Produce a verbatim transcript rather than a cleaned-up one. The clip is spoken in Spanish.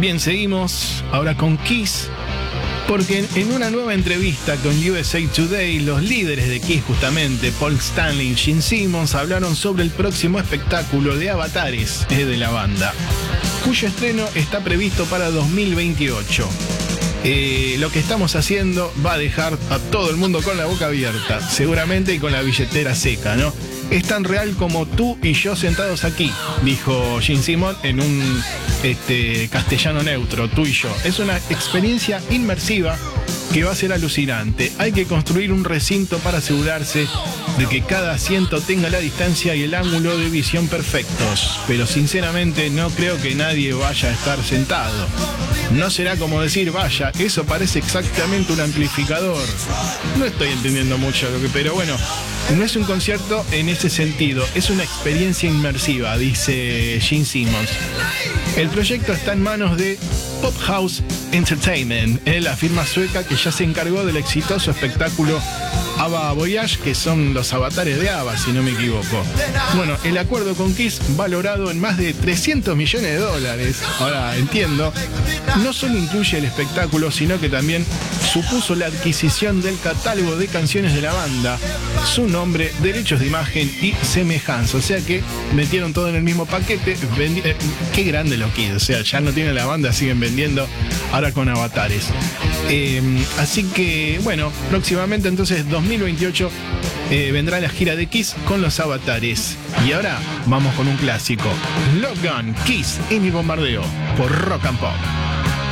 Bien, seguimos ahora con Kiss, porque en una nueva entrevista con U S A Today, los líderes de Kiss, justamente Paul Stanley y Gene Simmons, hablaron sobre el próximo espectáculo de avatares de la banda, cuyo estreno está previsto para dos mil veintiocho. Eh, lo que estamos haciendo va a dejar a todo el mundo con la boca abierta, seguramente, y con la billetera seca, ¿no? Es tan real como tú y yo sentados aquí, dijo Gene Simmons en un este, castellano neutro, tú y yo. Es una experiencia inmersiva que va a ser alucinante. Hay que construir un recinto para asegurarse de que cada asiento tenga la distancia y el ángulo de visión perfectos. Pero sinceramente no creo que nadie vaya a estar sentado. No será como decir, vaya, eso parece exactamente un amplificador. No estoy entendiendo mucho, pero bueno, no es un concierto en ese sentido, es una experiencia inmersiva, dice Gene Simmons. El proyecto está en manos de Pop House Entertainment, eh, la firma sueca que ya se encargó del exitoso espectáculo ABBA Voyage, que son los avatares de ABBA, si no me equivoco. Bueno, el acuerdo con Kiss, valorado en más de trescientos millones de dólares, ahora entiendo, no solo incluye el espectáculo, sino que también supuso la adquisición del catálogo de canciones de la banda, su nombre, derechos de imagen y semejanza. O sea que metieron todo en el mismo paquete. Vendi- eh, qué grande los Kiss, o sea, ya no tienen la banda, siguen vendiendo ahora con avatares. Eh, así que, bueno, próximamente entonces dos mil veintiocho eh, vendrá la gira de Kiss con los avatares. Y ahora vamos con un clásico, Love Gun, Kiss en el bombardeo por Rock and Pop.